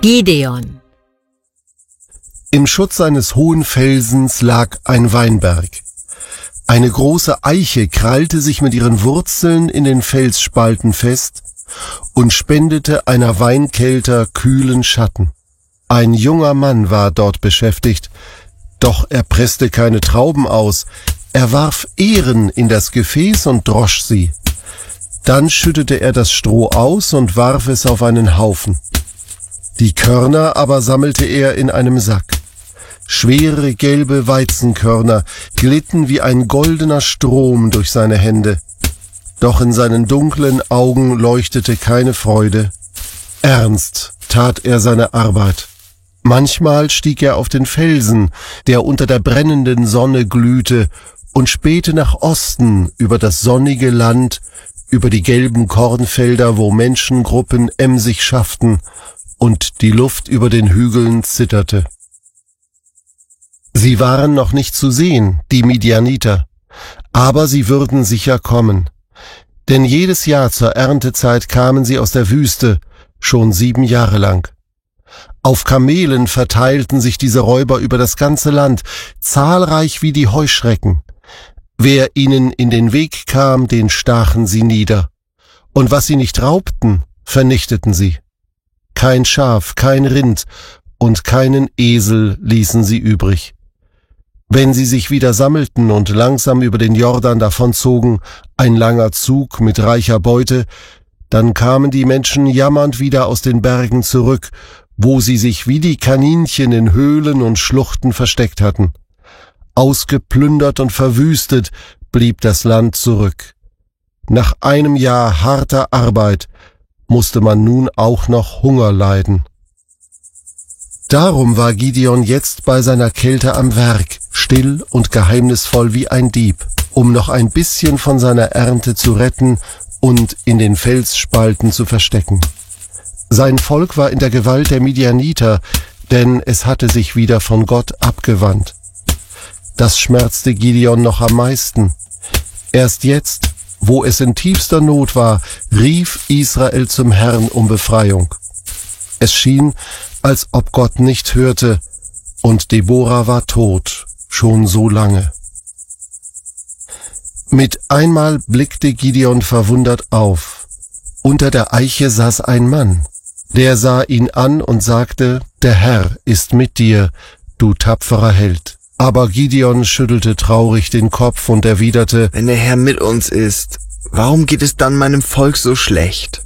Gideon. Im Schutz eines hohen Felsens lag ein Weinberg. Eine große Eiche krallte sich mit ihren Wurzeln in den Felsspalten fest und spendete einer Weinkelter kühlen Schatten. Ein junger Mann war dort beschäftigt, doch er presste keine Trauben aus. Er warf Ähren in das Gefäß und drosch sie. Dann schüttete er das Stroh aus und warf es auf einen Haufen. Die Körner aber sammelte er in einem Sack. Schwere gelbe Weizenkörner glitten wie ein goldener Strom durch seine Hände. Doch in seinen dunklen Augen leuchtete keine Freude. Ernst tat er seine Arbeit. Manchmal stieg er auf den Felsen, der unter der brennenden Sonne glühte, und spähte nach Osten über das sonnige Land, über die gelben Kornfelder, wo Menschengruppen emsig schafften, und die Luft über den Hügeln zitterte. Sie waren noch nicht zu sehen, die Midianiter, aber sie würden sicher kommen. Denn jedes Jahr zur Erntezeit kamen sie aus der Wüste, schon 7 Jahre lang. Auf Kamelen verteilten sich diese Räuber über das ganze Land, zahlreich wie die Heuschrecken. Wer ihnen in den Weg kam, den stachen sie nieder. Und was sie nicht raubten, vernichteten sie. Kein Schaf, kein Rind und keinen Esel ließen sie übrig. Wenn sie sich wieder sammelten und langsam über den Jordan davonzogen, ein langer Zug mit reicher Beute, dann kamen die Menschen jammernd wieder aus den Bergen zurück, wo sie sich wie die Kaninchen in Höhlen und Schluchten versteckt hatten. Ausgeplündert und verwüstet blieb das Land zurück. Nach einem Jahr harter Arbeit musste man nun auch noch Hunger leiden. Darum war Gideon jetzt bei seiner Kälte am Werk, still und geheimnisvoll wie ein Dieb, um noch ein bisschen von seiner Ernte zu retten und in den Felsspalten zu verstecken. Sein Volk war in der Gewalt der Midianiter, denn es hatte sich wieder von Gott abgewandt. Das schmerzte Gideon noch am meisten. Erst jetzt, wo es in tiefster Not war, rief Israel zum Herrn um Befreiung. Es schien, als ob Gott nicht hörte, und Deborah war tot, schon so lange. Mit einmal blickte Gideon verwundert auf. Unter der Eiche saß ein Mann. Der sah ihn an und sagte, der Herr ist mit dir, du tapferer Held. Aber Gideon schüttelte traurig den Kopf und erwiderte, wenn der Herr mit uns ist, warum geht es dann meinem Volk so schlecht?